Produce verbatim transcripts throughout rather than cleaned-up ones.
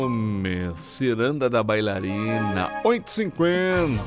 Ciranda da Bailarina, oito e cinquenta.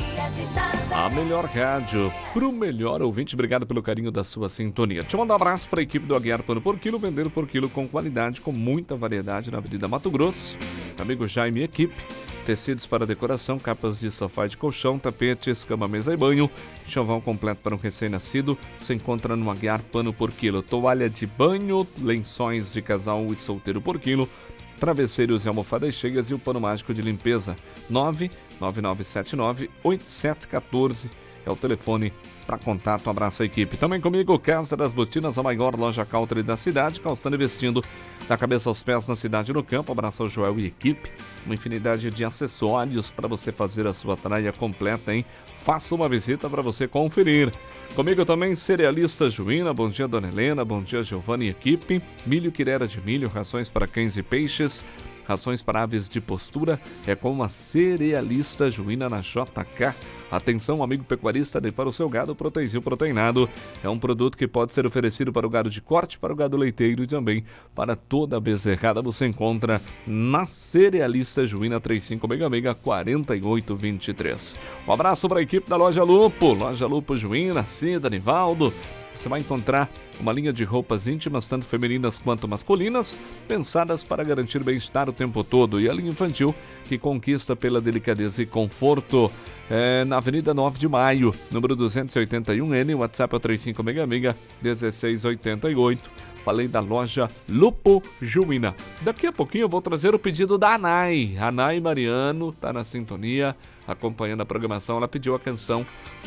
A melhor rádio pro melhor ouvinte. Obrigado pelo carinho da sua sintonia. Deixa eu mandar um abraço para a equipe do Aguiar Pano por Quilo, vender por quilo com qualidade, com muita variedade na Avenida Mato Grosso. Amigo Jaime e equipe. Tecidos para decoração, capas de sofá e de colchão, tapetes, cama, mesa e banho. Enxoval completo para um recém-nascido. Se encontra no Aguiar Pano por Quilo. Toalha de banho, lençóis de casal e solteiro por quilo. Travesseiros e almofadas cheias e o pano mágico de limpeza. nove nove nove sete nove oito sete um quatro é o telefone para contato. Um abraço à equipe. Também comigo, Casa das Botinas, a maior loja country da cidade, calçando e vestindo da cabeça aos pés na cidade e no campo. Abraço ao Joel e equipe. Uma infinidade de acessórios para você fazer a sua traia completa, hein? Faça uma visita para você conferir. Comigo também, Cerealista Juína. Bom dia, Dona Helena. Bom dia, Giovanni e equipe. Milho Quirera de milho, rações para cães e peixes, rações para aves de postura. É com a Cerealista Juína na J K. Atenção, amigo pecuarista, para o seu gado Proteinzil Proteinado. É um produto que pode ser oferecido para o gado de corte, para o gado leiteiro e também para toda a bezerrada. Você encontra na Cerealista Juína, trinta e cinco seis seis, quarenta e oito vinte e três. Um abraço para a equipe da Loja Lupo, Loja Lupo Juína, Cida, Nivaldo. Você vai encontrar uma linha de roupas íntimas, tanto femininas quanto masculinas, pensadas para garantir bem-estar o tempo todo. E a linha infantil, que conquista pela delicadeza e conforto. É, na Avenida nove de maio, número duzentos e oitenta e um N, WhatsApp é o trinta e cinco seis seis, um seis oito oito. Falei da Loja Lupo Juína. Daqui a pouquinho eu vou trazer o pedido da Anai. Anai Mariano está na sintonia, acompanhando a programação. Ela pediu a canção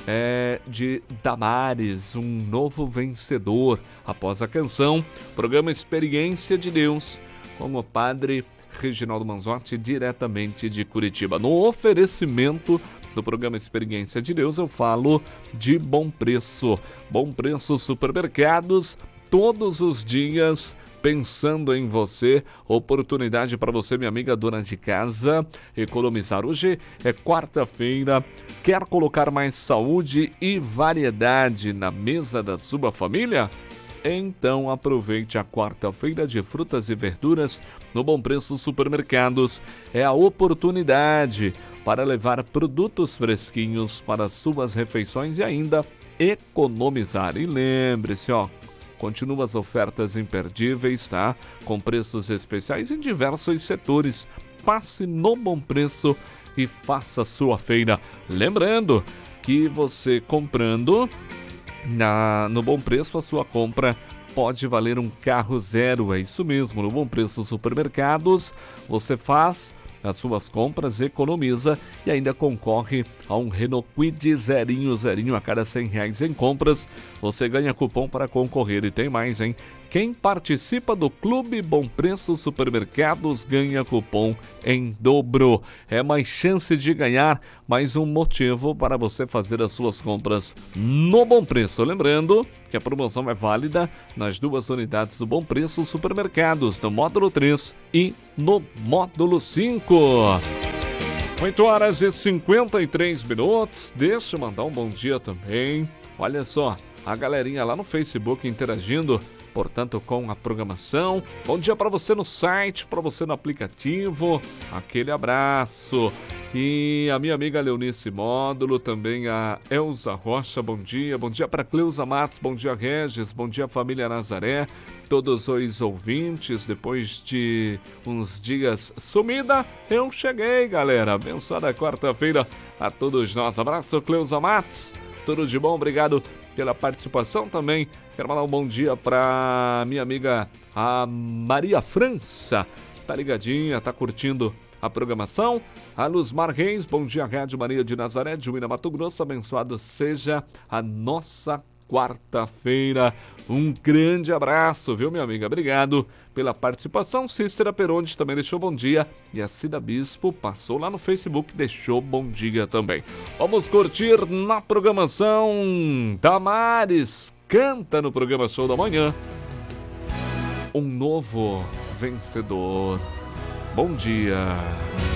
é, de Damares, um novo vencedor. Após a canção, programa Experiência de Deus, com o padre Reginaldo Manzotti, diretamente de Curitiba. No oferecimento do programa Experiência de Deus, eu falo de Bom Preço. Bom Preço Supermercados, todos os dias pensando em você. Oportunidade para você, minha amiga dona de casa, economizar. Hoje é quarta-feira. Quer colocar mais saúde e variedade na mesa da sua família? Então aproveite a quarta-feira de frutas e verduras no Bom Preço Supermercados. É a oportunidade para levar produtos fresquinhos para suas refeições e ainda economizar. E lembre-se, ó, continuam as ofertas imperdíveis, tá? Com preços especiais em diversos setores. Passe no Bom Preço e faça sua feira. Lembrando que você comprando na, no Bom Preço, a sua compra pode valer um carro zero. É isso mesmo, no Bom Preço Supermercados você faz as suas compras, economiza e ainda concorre a um Renault Kwid zerinho, zerinho a cada cem reais em compras. Você ganha cupom para concorrer e tem mais, hein? Quem participa do Clube Bom Preço Supermercados ganha cupom em dobro. É mais chance de ganhar, mais um motivo para você fazer as suas compras no Bom Preço. Lembrando que a promoção é válida nas duas unidades do Bom Preço Supermercados, no módulo três e no módulo cinco. oito horas e cinquenta e três minutos. Deixa eu mandar um bom dia também. Olha só, a galerinha lá no Facebook interagindo, portanto, com a programação. Bom dia para você no site, para você no aplicativo. Aquele abraço. E a minha amiga Leonice Módulo, também a Elza Rocha, bom dia. Bom dia para Cleusa Matos, bom dia Regis, bom dia família Nazaré. Todos os ouvintes, depois de uns dias sumida, eu cheguei, galera. Abençoada quarta-feira a todos nós. Abraço, Cleusa Matos. Tudo de bom, obrigado pela participação também. Quero mandar um bom dia para minha amiga a Maria França. Tá ligadinha, tá curtindo a programação. A Luzmar Reis, bom dia, Rádio Maria de Nazaré, de Juína, Mato Grosso. Abençoado seja a nossa quarta-feira. Um grande abraço, viu, minha amiga? Obrigado pela participação. Cícera Peronde também deixou bom dia. E a Cida Bispo passou lá no Facebook, deixou bom dia também. Vamos curtir na programação. Damares canta no programa Show da Manhã. Um novo vencedor. Bom dia.